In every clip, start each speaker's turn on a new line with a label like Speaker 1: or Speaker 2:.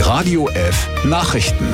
Speaker 1: Radio F Nachrichten.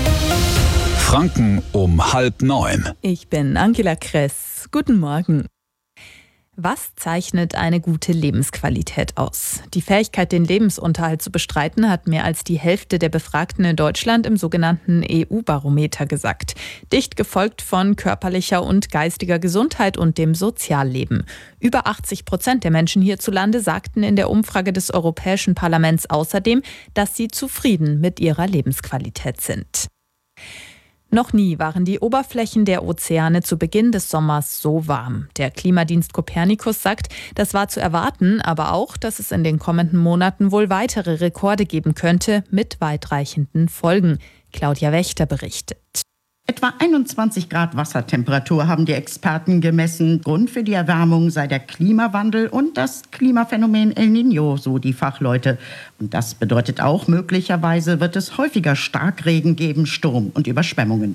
Speaker 1: Franken um 8:30.
Speaker 2: Ich bin Angela Kress. Guten Morgen. Was zeichnet eine gute Lebensqualität aus? Die Fähigkeit, den Lebensunterhalt zu bestreiten, hat mehr als die Hälfte der Befragten in Deutschland im sogenannten EU-Barometer gesagt. Dicht gefolgt von körperlicher und geistiger Gesundheit und dem Sozialleben. Über 80% der Menschen hierzulande sagten in der Umfrage des Europäischen Parlaments außerdem, dass sie zufrieden mit ihrer Lebensqualität sind. Noch nie waren die Oberflächen der Ozeane zu Beginn des Sommers so warm. Der Klimadienst Copernicus sagt, das war zu erwarten, aber auch, dass es in den kommenden Monaten wohl weitere Rekorde geben könnte, mit weitreichenden Folgen. Claudia Wächter berichtet.
Speaker 3: Etwa 21 Grad Wassertemperatur haben die Experten gemessen. Grund für die Erwärmung sei der Klimawandel und das Klimaphänomen El Niño, so die Fachleute. Und das bedeutet auch, möglicherweise wird es häufiger Starkregen geben, Sturm und Überschwemmungen.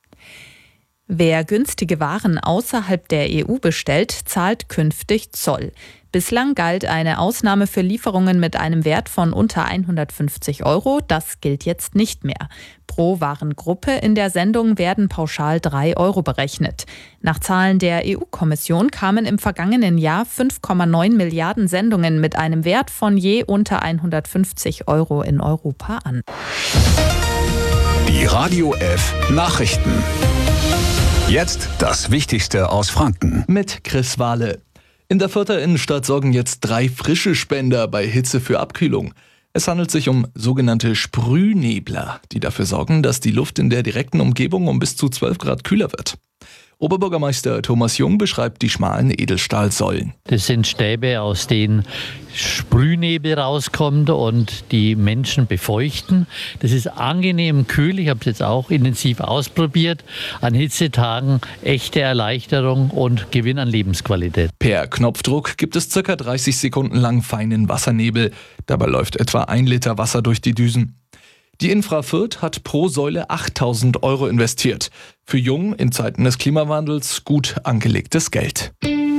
Speaker 2: Wer günstige Waren außerhalb der EU bestellt, zahlt künftig Zoll. Bislang galt eine Ausnahme für Lieferungen mit einem Wert von unter 150 €. Das gilt jetzt nicht mehr. Pro Warengruppe in der Sendung werden pauschal 3 € berechnet. Nach Zahlen der EU-Kommission kamen im vergangenen Jahr 5,9 Milliarden Sendungen mit einem Wert von je unter 150 € in Europa an.
Speaker 1: Die Radio F Nachrichten. Jetzt das Wichtigste aus Franken.
Speaker 4: Mit Chris Wahle. In der Fürther Innenstadt sorgen jetzt 3 frische Spender bei Hitze für Abkühlung. Es handelt sich um sogenannte Sprühnebler, die dafür sorgen, dass die Luft in der direkten Umgebung um bis zu 12 Grad kühler wird. Oberbürgermeister Thomas Jung beschreibt die schmalen Edelstahlsäulen.
Speaker 5: Das sind Stäbe, aus denen Sprühnebel rauskommt und die Menschen befeuchten. Das ist angenehm kühl. Ich habe es jetzt auch intensiv ausprobiert. An Hitzetagen echte Erleichterung und Gewinn an Lebensqualität.
Speaker 4: Per Knopfdruck gibt es ca. 30 Sekunden lang feinen Wassernebel. Dabei läuft etwa 1 Liter Wasser durch die Düsen. Die Infra Fürth hat pro Säule 8.000 € investiert. Für Jung in Zeiten des Klimawandels gut angelegtes Geld.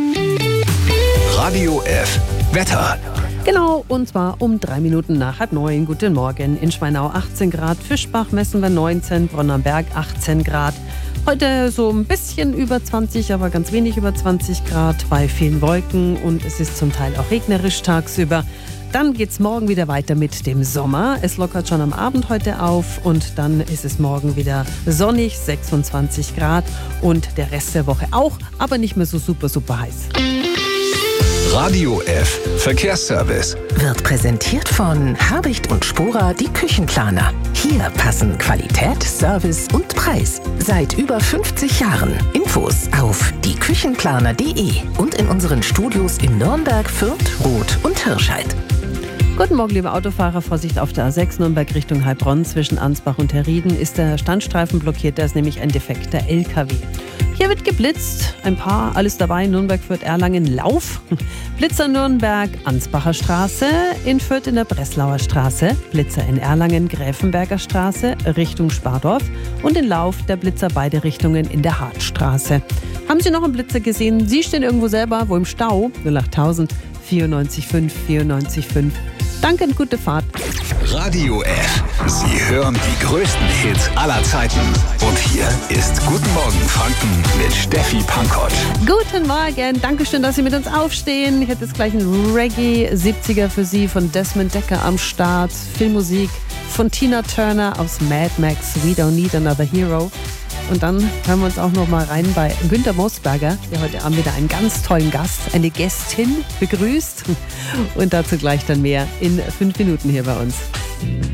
Speaker 1: Radio F Wetter.
Speaker 6: Genau, und zwar um 3 Minuten nach 8:30. Guten Morgen. In Schweinau 18 Grad, Fischbach messen wir 19, Bronnenberg 18 Grad. Heute so ein bisschen über 20, aber ganz wenig über 20 Grad bei vielen Wolken und es ist zum Teil auch regnerisch tagsüber. Dann geht's morgen wieder weiter mit dem Sommer. Es lockert schon am Abend heute auf und dann ist es morgen wieder sonnig, 26 Grad und der Rest der Woche auch, aber nicht mehr so super heiß.
Speaker 1: Radio F Verkehrsservice
Speaker 7: Wird präsentiert von Habicht und Spora, die Küchenplaner. Hier passen Qualität, Service und Preis. Seit über 50 Jahren. Infos auf dieküchenplaner.de und in unseren Studios in Nürnberg, Fürth, Roth und Hirscheid.
Speaker 6: Guten Morgen, liebe Autofahrer. Vorsicht auf der A6 Nürnberg Richtung Heilbronn. Zwischen Ansbach und Herrieden ist der Standstreifen blockiert. Da ist nämlich ein defekter LKW. Hier wird geblitzt. Ein paar, alles dabei. Nürnberg, Fürth, Erlangen, Lauf. Blitzer Nürnberg, Ansbacher Straße. In Fürth in der Breslauer Straße. Blitzer in Erlangen, Gräfenberger Straße Richtung Spardorf. Und in Lauf der Blitzer beide Richtungen in der Hartstraße. Haben Sie noch einen Blitzer gesehen? Sie stehen irgendwo selber, wo im Stau? 08000 94,5 94,5. Danke und gute Fahrt.
Speaker 1: Radio F. Sie hören die größten Hits aller Zeiten. Und hier ist Guten Morgen Franken mit Steffi Pankott.
Speaker 6: Guten Morgen. Dankeschön, dass Sie mit uns aufstehen. Ich hätte jetzt gleich einen Reggae-70er für Sie von Desmond Decker am Start. Filmmusik von Tina Turner aus Mad Max. We Don't Need Another Hero. Und dann hören wir uns auch noch mal rein bei Günter Mosberger, der heute Abend wieder einen ganz tollen Gast, eine Gästin begrüßt. Und dazu gleich dann mehr in 5 Minuten hier bei uns.